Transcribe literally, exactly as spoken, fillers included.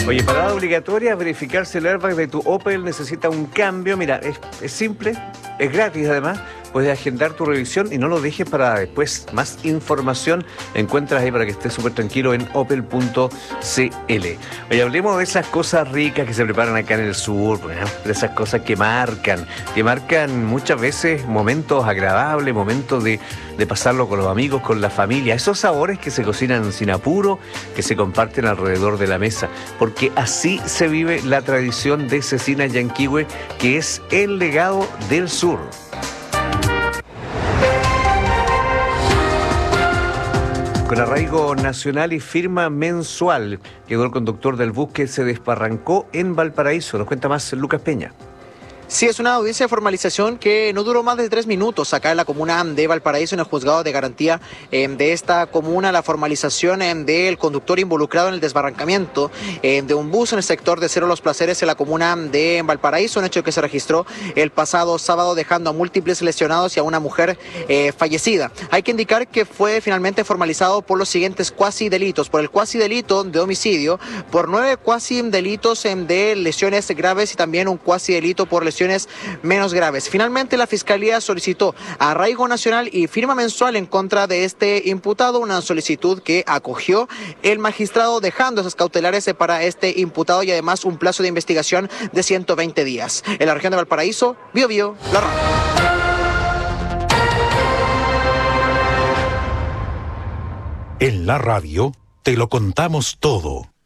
Oye, parada obligatoria, verificar si el airbag de tu Opel necesita un cambio. Mira, es, es simple, es gratis además. Puedes agendar tu revisión y no lo dejes para después. Más información encuentras ahí para que estés súper tranquilo en opel punto c l. Oye, hablemos de esas cosas ricas que se preparan acá en el sur, ¿no? De esas cosas que marcan, que marcan muchas veces momentos agradables, momentos de, de pasarlo con los amigos, con la familia. Esos sabores que se cocinan sin apuro, que se comparten alrededor de la mesa. Porque así se vive la tradición de Cecina Llanquihue, que es el legado del sur. Con arraigo nacional y firma mensual, quedó el conductor del bus que se desbarrancó en Valparaíso. Nos cuenta más Lucas Peña. Sí, es una audiencia de formalización que no duró más de tres minutos acá en la comuna de Valparaíso, en el juzgado de garantía eh, de esta comuna. La formalización eh, del conductor involucrado en el desbarrancamiento eh, de un bus en el sector de Cerro Los Placeres en la comuna de Valparaíso, un hecho que se registró el pasado sábado, dejando a múltiples lesionados y a una mujer eh, fallecida. Hay que indicar que fue finalmente formalizado por los siguientes cuasi delitos: por el cuasi delito de homicidio, por nueve cuasi delitos eh, de lesiones graves y también un cuasi delito por lesiones menos graves. Finalmente, la Fiscalía solicitó arraigo nacional y firma mensual en contra de este imputado, una solicitud que acogió el magistrado, dejando esas cautelares para este imputado y además un plazo de investigación de ciento veinte días. En la región de Valparaíso, Bio Bio, La Radio. En la radio te lo contamos todo.